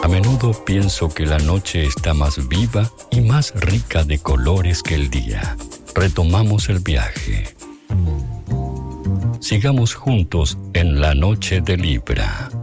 menudo pienso que la noche está más viva y más rica de colores que el día. Retomamos el viaje. Sigamos juntos en la noche de Libra.